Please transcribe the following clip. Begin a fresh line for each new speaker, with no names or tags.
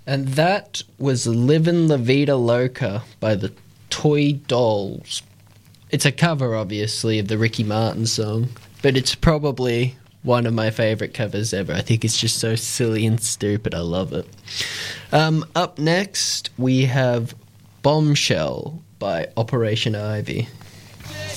And that was Livin' La Vida Loca by the Toy Dolls. It's a cover, obviously, of the Ricky Martin song, but it's probably one of my favourite covers ever. I think it's just so silly and stupid. I love it. Up next, we have Bombshell by Operation Ivy.